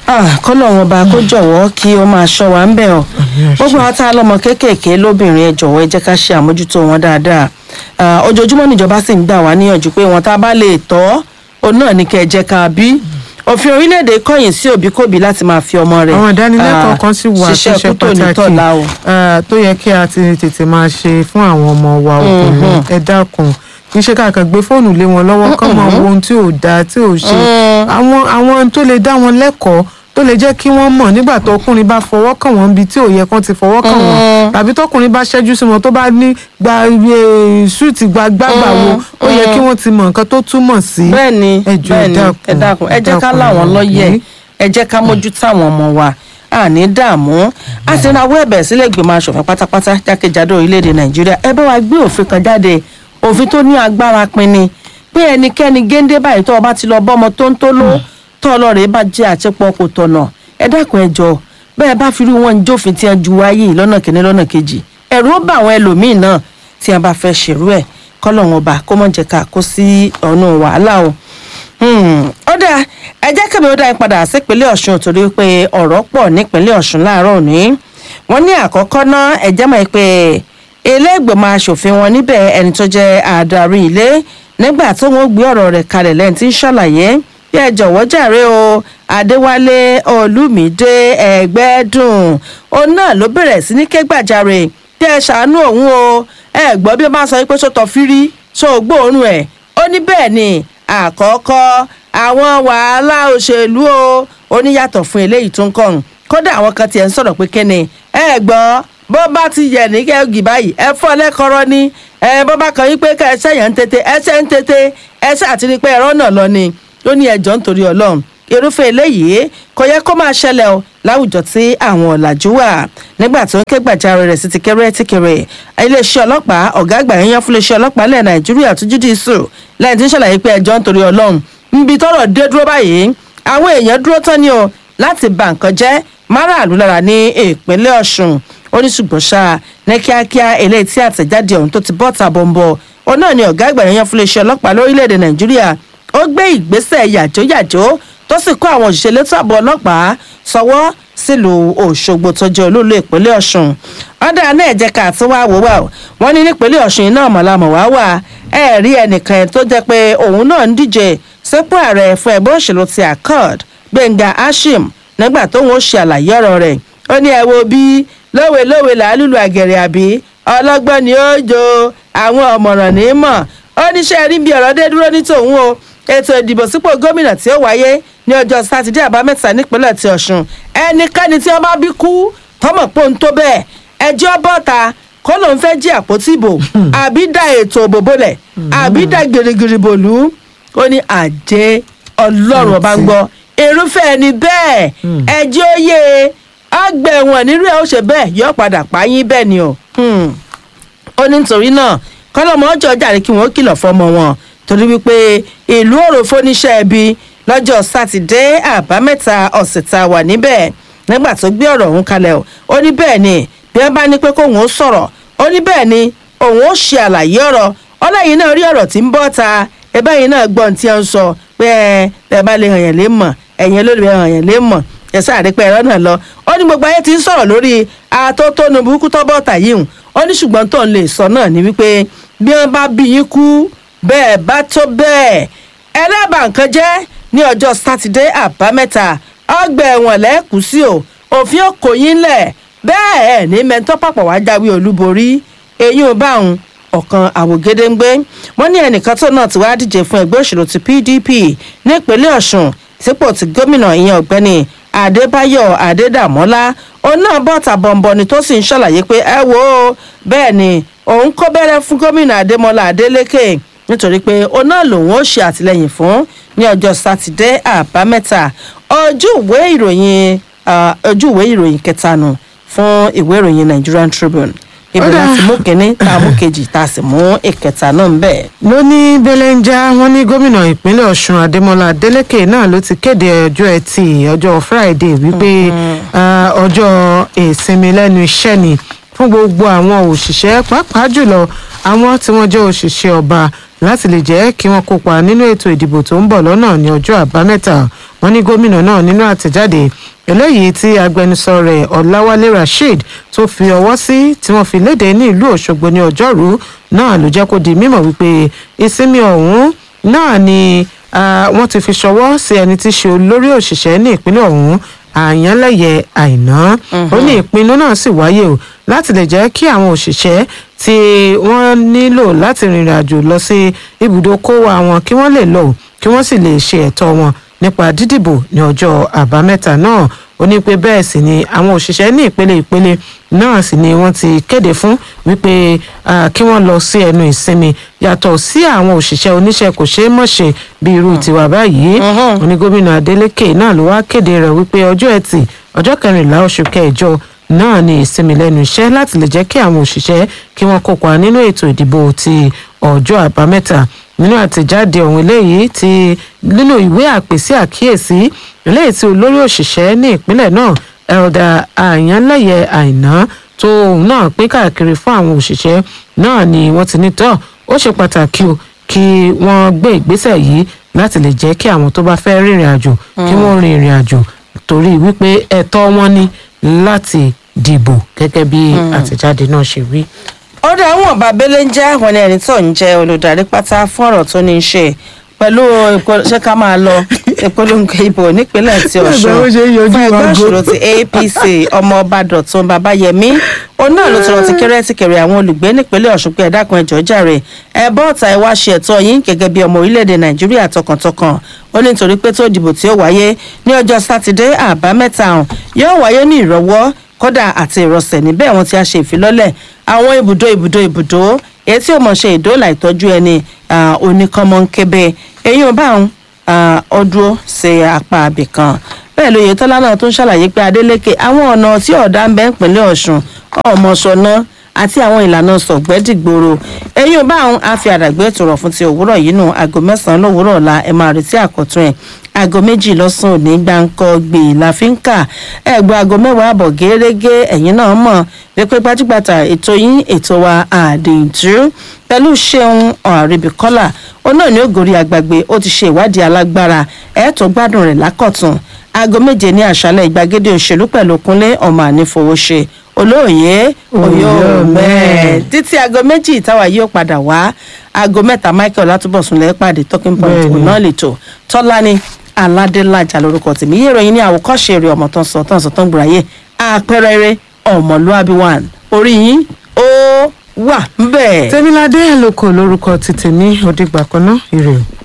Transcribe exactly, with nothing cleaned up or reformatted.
kọ́lọ́run ọba kó jọ̀wọ́ kí ó máa ṣọ́ wa ń bẹ̀ ọ́ gbogbo àwọn tá a lọ́mọ kéékèèké lóbìnrin ẹ jọ̀wọ́ ẹ jẹ́ ká ṣe àmójútó wọn dáadáa ojoojúmọ́ níjọba sì ń gbà wá níyànjú pé wọn tá a bá lè tọ́ ọ náà ní kẹ́ ẹ jẹ́ ká bí òfin orílẹ̀-èdè kọ̀yìn sí òbíkòbí láti máa fi ọmọ rẹ̀ àwọn ìdánilẹ́kọ̀ọ́ kan sì wà tó ṣe pàtàkì tó yẹ kí a ti tètè máa ṣe fún àwọn ọmọ wa obìnrin ẹ dákun kì í ṣe káàkiri gbé fóònù lé wọn lọ́wọ́ kán mọ ohun tí ò dáa tí ò ṣe àwọn àwọn tó lè dá wọn lẹ́kọ̀ọ́ tó lè jẹ́ kí wọ́n mọ̀ nígbà tó ọkùnrin bá fọwọ́ kàn wọ́n bí tí ò yẹ kán ti fọwọ́ kàn wọ́n tàbí tọkùnrin bá ṣẹ́jú sí wọn tó bá ní gba ṣúùtì gba gbàgbà wo ó yẹ kí wọ́n ti mọ̀ nǹkan tó túmọ̀ sí. bẹ́ẹ̀ni bẹ́ẹ̀ni ẹ dákun ẹ jẹ́ ká láwọn lọ́yẹ̀ ẹ jẹ́ ká mójútó àwọn ọmọ wa àní dààmú a sì ń rawọ́ ẹ̀bẹ̀ sílẹ̀ ìgbìmọ̀ aṣòfin pátápátá jákèjádò orílẹ̀-èdè nàìjíríà ẹ bá wa gbé òfin kan jáde òfin tó ní agbára pinni pé ẹnikẹ́ni géńdé báyìí tó o bá ti lọ bọ́mọ tó ń tó ló tó ọlọ́rẹ̀ bá jẹ́ àtìpọ̀ kò tọ̀nà ẹ dákun ẹ jọ bẹ́ẹ̀ bá fi rí wọn jófin tí wọ́n ju wáyé lọ́nà kìíní lọ́nà kejì ẹ̀rù ó bá àwọn ẹlòmíì náà tí wọ́n bá fẹ́ ṣèrú ẹ̀ kọ́lọ́run ọba kó mọ̀ jẹ́ ká kó sí ọ̀nà wàhálà o. ó dáa ẹ jẹ́ kẹ́mi ó dá yín padà sípínlẹ̀ ọ̀ṣun torí pé ọ̀rọ̀ pọ̀ nípínlẹ̀ ọ̀ṣun láàárọ̀ òní wọ́n ní àkọ́kọ́ náà ẹ jẹ́ mọ̀ pé ilé ìgbìmọ̀ asòfin wọn níbẹ̀ ẹni tó jẹ́ adarí ilé nígbà tó wọ́n gbé ọ̀rọ̀ rẹ̀ kalẹ̀ lẹ́yìn tí ń ṣàlàyé bí ẹ jọ̀wọ́ jàre o adéwálé olùmídé ẹgbẹ́dùn òun náà ló bẹ̀rẹ̀ sí ní ké gbàjarè bí ẹ ṣàánú òun o ẹ gbọ́ bí ó máa sọ pé sọ́tọ̀ fírí tó gbóòórùn ẹ̀ ó ní bẹ́ẹ̀ ni àkọ́kọ́ àwọn wàhálà òṣèlú o ó ní yàtọ̀ fún eléyìí tó ń kọrùn kódà àwọn kan tiẹ̀ ń sọ̀rọ̀ pé kíni ẹ gbọ́ bó bá ti yẹ ní kẹ́gì báyìí ẹ fọ́ lẹ́kọ̀ọ́rọ́ ní ẹ bó bá kàn yín pé ká ẹsẹ̀ yẹn ń tètè ẹsẹ̀ ń tètè ẹsẹ̀ àti ní pé ẹ̀rọ náà lọ ni ó ní ẹjọ́ nítorí ọlọ́run irúfẹ́ eléyìí kò yẹ kó máa ṣẹlẹ̀ o láwùjọ tí àwọn ọ̀làjú wà nígbà tó ń ké gbàjarè rẹ̀ sí ti kéré tí kéré iléeṣẹ́ ọlọ́pàá ọ̀gá àgbà yẹn fún iléeṣẹ́ ọlọ́pàá ilẹ̀ nàìjíríà tó jíjí sùn lẹ́yìn tí ń ṣàlàyé pé ẹjọ́ nítorí ọlọ́run níbi tọ́rọ̀ dé dúró báyìí àwọn èèyàn dúró tán ni o láti ba nǹkan jẹ́ márààlú lára ní ìpínlẹ̀ ọ̀ṣun ó ní ṣùgbọ́n ṣá ní kíákíá eléyìí tí àtẹ̀jáde ọ̀hún tó ti bọ́ ta bọ̀m̀bọ̀ ó náà ni ọ̀gá àgbà yẹn fún iléeṣẹ́ ọlọ́pàá lórílẹ̀‐èdè nàìjíríà ó gbé ìgbésẹ̀ yàjóyàjó tó sì kó àwọn òṣìṣẹ́ elétò ààbò ọlọ́pàá sọwọ́ sílùú òṣogbo tó jẹ́ olóòlù ìpínlẹ̀ ọ̀ṣun ọ̀dà náà ẹ̀jẹ̀ ká àti wá wò wá wọ́n ní nípínlẹ̀ ọ̀ṣun iná ọ̀mọ̀lámọ̀ wá wà ẹ̀ rí ẹnìkan tó jẹ́ pé òun náà ń díje sípò ààrẹ fún ẹgbẹ́ òṣèlú ti accord gbẹ̀ngà ashim nígbà tóun ó ṣe àlàyé ọ̀rọ̀ rẹ̀ ó ní ẹ wo bí lówe lówe làálùlù àgẹ̀rẹ̀ àbí ọlọ́gbọ́n ni ó jo àwọn ọ̀mọ̀ràn ní mọ̀ ó níṣẹ́ rí bí ọ̀rọ̀ dé dúró ní tòun o ètò ìdìbò sípò gómìnà tí ó wáyé ní ọjọ́ sátidé àbámẹ́ta nípínlẹ̀ ti ọ̀ṣun ẹnikẹ́ni tí wọ́n bá bí kú tọmọ̀ pé òun tó bẹ́ẹ̀ ẹjọ́ bọ́ta kó lóun fẹ́ jí àpótí ìbò àbí da ètò òbò bolẹ̀ àbí da gìrìgìrì bòlú ó ní àjẹ ọlọ́run ọba ń gbọ́ irúfẹ́ ẹni bẹ́ẹ̀ ẹjọ́ yé ọgbà ẹ̀wọ̀n nírú ẹ̀ ó ṣe bẹ́ẹ̀ yọ padà páyín bẹ́ẹ̀ ni o ó ní nítorí náà kọ́lọ́mọ ọjọ́ jàre kí wọ́n kìlọ̀ fọmọ wọn torí wípé ìlú òròfó níṣẹ́ ẹbí lọ́jọ́ sátidé àbámẹ́ta ọ̀sẹ̀ tá a wà níbẹ̀ nígbà tó gbé ọ̀rọ̀ ọ̀hún kalẹ̀ ó ní bẹ́ẹ̀ ni bí wọ́n bá ní pé kóun ó sọ̀rọ̀ ó ní bẹ́ẹ̀ ni òun ó ṣe àlàyé ọ̀rọ̀ ọlọ́yin náà rí ọ̀rọ̀ tí ń bọ́ ta ẹbẹ́ yìí náà gbọ́n tí wọ́n ń sọ pé ẹ bẹ́ẹ̀ bá lè hàn yẹn lé mọ̀ ẹ̀yin olóògbé hàn yẹn lé mọ̀ ẹ̀sán àdépẹ́ ẹ̀rọ náà lọ ó ní gbogbo ayé ti ń sọ̀rọ̀ lórí atótónu burúkú tó bọ́ọ̀tà yìí hùn ó ní ṣùgbọ́n tó ń lè sọ náà ní wípé bí wọ́n bá bí yín kú bẹ́ẹ̀ bá tó bẹ́ẹ̀ ẹlẹ́bàá nǹkan jẹ́ ní ọjọ́ sátidé àbámẹ́ta ọgbà ẹ̀wọ̀n lẹ́kùú sí o òfin òkò yín lẹ̀ bẹ́ẹ̀ ẹ̀ ní mẹ́tọ́ pàpọ̀ wá jáwé olúborí eyín ò bá òun ọ̀kan àwògedengbe wọ́n ní ẹnìkan tó náà ti wá díje fún ẹgbẹ́ òṣèlú ti p d p nípínlẹ̀ ọ̀ṣun sípò tí gómìnà ìyẹn ọ̀gbẹ́ni adébáyọ̀ adédàmọ́lá òun náà bọ́ta bọ̀m̀bọ̀nì tó sì ń ṣàlàyé pé ẹ wo bẹ́ẹ̀ ni òun kó bẹ̀rẹ̀ fún gómìnà adémọlá adélékè nítorí pé òun náà lòun ó ṣe àtìlẹyìn fún ní ọjọ́ sátidé àbámẹ́ta ojú ìwé ìròyìn ojú ìwé ìròyìn kẹta nù fún ìwé ìròyìn Nigerian Tribune ibi láti mú kínní tá a mú kejì tá a sì mú ìkẹta náà ń bẹ̀. ló ní belenja wọn ní gómìnà ìpínlẹ̀ ọ̀ṣun adémọlá adélékè náà ló ti kéde ọjọ́ ẹtì ọjọ́ friday wípé ọjọ́ ìsinmi lẹ́nu iṣẹ́ ni fún gbogbo àwọn òṣìṣẹ́ pàápàá jùlọ àwọn tí wọ́n jẹ́ òṣìṣẹ́ ọba láti lè jẹ́ kí wọ́n kópa nínú ètò ìdìbò tó ń bọ̀ lọ́nà ní ọjọ́ àbámẹ́ta wọ́n ní gómìnà náà nínú àtẹ̀jáde eléyìí tí agbẹnusọ rẹ̀ ọláwálé rasheed tó fi ọwọ́ sí tí wọ́n fi léde ní ìlú òṣogbo ní ọjọ́rú náà ló jẹ́ kó di mímọ̀ wípé ìsinmi ọ̀hún náà ni wọ́n ti fi ṣọwọ́ sí ẹni tí í ṣe olórí òṣìṣẹ́ ní ìpínlẹ̀ ọ̀hún àyànlẹ́yẹ àìná ó ní ìpinnu náà sì wáyé o láti lè jẹ́ kí àwọn òṣìṣẹ́ tí wọ́n nílò láti rìnrìn àjò lọ sí ibùdó kówó àwọn kí wọ́n lè lọ kí wọ́n sì lè ṣe ẹ̀tọ́ wọn nípa dídìbò ní ọjọ́ àbámẹ́ta náà ó ní pé bẹ́ẹ̀ sì ni àwọn òṣìṣẹ́ ní ìpele ìpele náà sì ni wọ́n ti kéde fún wípé kí wọ́n lọ sí ẹnu ìsinmi yàtọ̀ sí àwọn òṣìṣẹ́ oníṣẹ́ kò ṣeé mọ̀ṣe bí irú tiwa báyìí ó ní gómìnà adeleke náà ló wá kéde rẹ̀ wípé ọjọ́ ẹtì ọjọ́ kẹrìnlá oṣù kẹjọ náà ni ìsinmi lẹ́nu iṣẹ́ láti lè jẹ́ kí àwọn òṣìṣẹ́ kí wọ́n kópa nínú ètò ìdìbò ti ọjọ́ àbámẹ́ta nínú àtẹ̀jáde ọ̀hún eléyìí ti nínú ìwé àpèsè àkíyèsí eléyìí tí olórí òṣìṣẹ́ ní ìpínlẹ̀ náà elda àyànlẹ́yẹ àìná tó òun náà pín káàkiri fún àwọn òṣìṣẹ́ náà ni wọ́n ti ní tọ́ ó ṣe pàtàkì o kí wọ́n gbé ìgbésẹ̀ yìí láti lè jẹ́ kí àwọn tó bá fẹ́ rìnrìn àjò kí wọ́n rin ìrìn àjò torí wípé ẹ̀tọ́ wọn ni láti dìbò gẹ́gẹ́ bí àtẹ̀jáde náà ṣe wí. ọ̀dọ̀ àwọn ọba abẹ́lé ń jẹ́ àwọn ẹni tó ń jẹ́ olùdarí pátá fún ọ̀rọ̀ tó ní í ṣe pẹ̀lú ṣé ká máa lọ ìpolongo ìbò nípínlẹ̀ tí ọ̀ṣun fún ẹgbẹ́ òṣèlú ti A P C ọmọ ọba dọ̀tun babayẹmí òun náà ló ti rántí kérésìkèrè àwọn olùgbé nípínlẹ̀ ọ̀ṣun pé ẹ̀dá kan ẹ̀jọ̀ jàre ẹ bọ́ ọ̀tá ẹ wá ṣe ẹ̀tọ́ yín gẹ́gẹ́ bí ọmọ orílẹ̀-èdè nàìjíríà tọkàntọkàn ó ní nítorí pé tó ìdìbò tí ó wáyé ní ọjọ́ sátidé àbámẹ́ta ọ̀hún yóò wáyé ní ìrọ̀wọ́ kódà àti ìrọ̀sẹ̀ níbẹ̀ wọ́n ti á ṣe ìfilọ́lẹ̀ àwọn ibùdó ibùdó ibùdó èyí tí ó mọ̀ ṣe ìdóòlà ìtọ́jú ẹni oníkọ́mọ́nkébé eyín ọba ọ̀hún ọdún ṣe apá abìkan bẹ́ẹ̀ lóye tọ́lá náà tó ń ṣàlàyé pé Adeleke àwọn ọ̀nà tí ọ̀dà ń bẹ ìpínlẹ̀ Ọ̀ṣun ọmọṣọ́nà àti àwọn ìlànà sọ̀gbẹ́dìgbòrò eyín ọba ọ̀hún á fi àdàgbé ètò rọ̀ fún ti òwúrọ̀ yìí nù aago mẹ́sàn-án lówùúrọ̀ ọ̀la ẹ̀ máa retí àkọ́tún ẹ̀ aago méjì lọ́sàn òní gbáǹkọ́ gbè la fi ń kà ẹ̀gbọ́n aago mẹ́wàá àbọ̀ gẹ́gẹ́ ẹ̀yìn náà mọ̀ wípé gbajúgbajà ètò yín ètò wa àdìjú pẹ̀lú Ṣeun Àríbíkọ́lá ó náà ní ògòrí àgbàgbé ó ti ṣe ìwádìí alágbára ẹ̀ tó gbádùn rẹ̀ lákọ̀tún aago méje ní àṣálẹ̀ ìgbàgede òṣèlú pẹ̀lú Kúnlé ọmọ ànífowóṣe olóòye oyomẹ títí aago méjì ìtawà yóò padà wá aago mẹ́ta Michael Látúbọ̀sún lẹ́ẹ̀ pàdé talking point náà lè tó Tọ́lání Aládélájà lórúkọ tèmi yé ìròyìn ní àwòkọ́ṣe eré ọmọ tó ń sọ tó ń sọ tó ń gbòòràyè àpẹẹrẹ eré ọmọlúwàbí one orí yín ó wà ń bẹ̀. Tẹ́miládé Àlòkò lórúkọ ti tèmi ó dìgbà kan náà ire o.